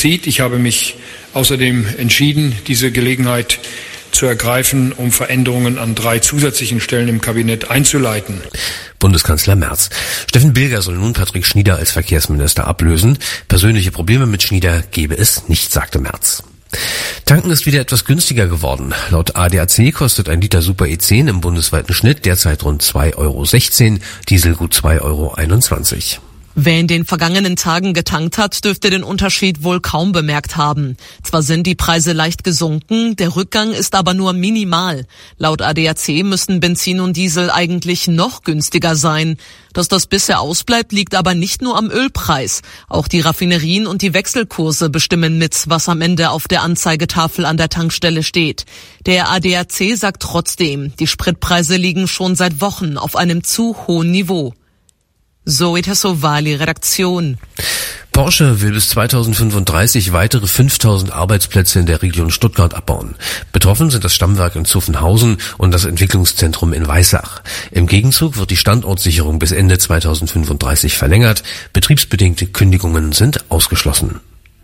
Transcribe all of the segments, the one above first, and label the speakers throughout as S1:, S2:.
S1: zieht. Ich habe mich außerdem entschieden, diese Gelegenheit zu ergreifen, um Veränderungen an 3 zusätzlichen Stellen im Kabinett einzuleiten.
S2: Bundeskanzler Merz. Steffen Bilger soll nun Patrick Schnieder als Verkehrsminister ablösen. Persönliche Probleme mit Schnieder gebe es nicht, sagte Merz. Tanken ist wieder etwas günstiger geworden. Laut ADAC kostet ein Liter Super E10 im bundesweiten Schnitt derzeit rund 2,16 €, Diesel gut 2,21 €.
S3: Wer in den vergangenen Tagen getankt hat, dürfte den Unterschied wohl kaum bemerkt haben. Zwar sind die Preise leicht gesunken, der Rückgang ist aber nur minimal. Laut ADAC müssten Benzin und Diesel eigentlich noch günstiger sein. Dass das bisher ausbleibt, liegt aber nicht nur am Ölpreis. Auch die Raffinerien und die Wechselkurse bestimmen mit, was am Ende auf der Anzeigetafel an der Tankstelle steht. Der ADAC sagt trotzdem, die Spritpreise liegen schon seit Wochen auf einem zu hohen Niveau. Zoe Tassovali, Redaktion.
S2: Porsche will bis 2035 weitere 5.000 Arbeitsplätze in der Region Stuttgart abbauen. Betroffen sind das Stammwerk in Zuffenhausen und das Entwicklungszentrum in Weissach. Im Gegenzug wird die Standortsicherung bis Ende 2035 verlängert. Betriebsbedingte Kündigungen sind ausgeschlossen.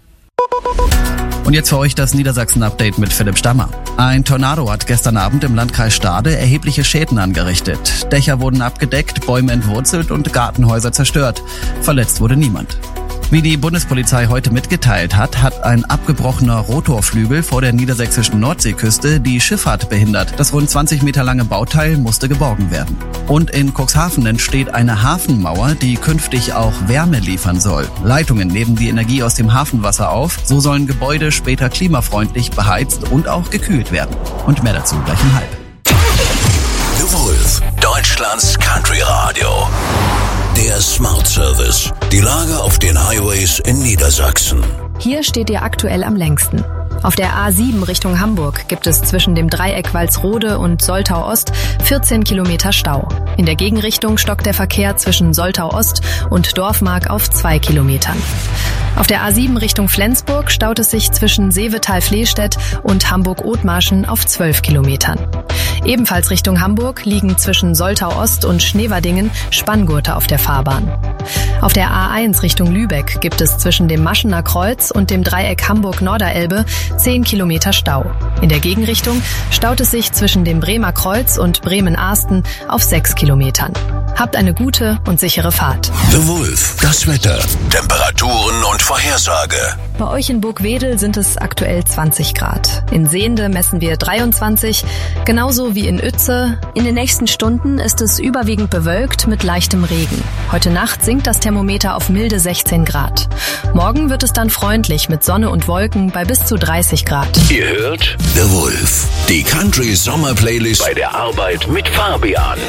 S4: Und jetzt für euch das Niedersachsen-Update mit Philipp Stammer. Ein Tornado hat gestern Abend im Landkreis Stade erhebliche Schäden angerichtet. Dächer wurden abgedeckt, Bäume entwurzelt und Gartenhäuser zerstört. Verletzt wurde niemand. Wie die Bundespolizei heute mitgeteilt hat, hat ein abgebrochener Rotorflügel vor der niedersächsischen Nordseeküste die Schifffahrt behindert. Das rund 20 Meter lange Bauteil musste geborgen werden. Und in Cuxhaven entsteht eine Hafenmauer, die künftig auch Wärme liefern soll. Leitungen nehmen die Energie aus dem Hafenwasser auf. So sollen Gebäude später klimafreundlich beheizt und auch gekühlt werden. Und mehr dazu gleich um 12:30.
S5: The Wolf, Deutschlands Country Radio. Der Smart Service. Die Lage auf den Highways in Niedersachsen.
S6: Hier steht ihr aktuell am längsten. Auf der A7 Richtung Hamburg gibt es zwischen dem Dreieck Walsrode und Soltau Ost 14 Kilometer Stau. In der Gegenrichtung stockt der Verkehr zwischen Soltau Ost und Dorfmark auf 2 Kilometern. Auf der A7 Richtung Flensburg staut es sich zwischen Seevetal-Flehstedt und Hamburg-Othmarschen auf 12 Kilometern. Ebenfalls Richtung Hamburg liegen zwischen Soltau Ost und Schneverdingen Spanngurte auf der Fahrbahn. Auf der A1 Richtung Lübeck gibt es zwischen dem Maschener Kreuz und dem Dreieck Hamburg-Norderelbe 10 Kilometer Stau. In der Gegenrichtung staut es sich zwischen dem Bremer Kreuz und Bremen-Ahsten auf 6 Kilometern. Habt eine gute und sichere Fahrt.
S5: The Wolf, das Wetter, Temperaturen und Vorhersage.
S6: Bei euch in Burgwedel sind es aktuell 20 Grad. In Sehnde messen wir 23, genauso wie in Uetze. In den nächsten Stunden ist es überwiegend bewölkt mit leichtem Regen. Heute Nacht sinkt das Thermometer auf milde 16 Grad. Morgen wird es dann freundlich mit Sonne und Wolken bei bis zu 30 Grad.
S5: Ihr hört The Wolf, die Country Sommer Playlist bei der Arbeit mit Fabian.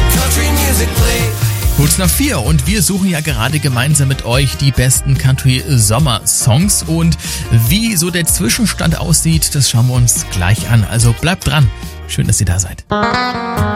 S7: Kurz nach 4 und wir suchen ja gerade gemeinsam mit euch die besten Country-Sommer-Songs und wie so der Zwischenstand aussieht, das schauen wir uns gleich an. Also bleibt dran. Schön, dass ihr da seid.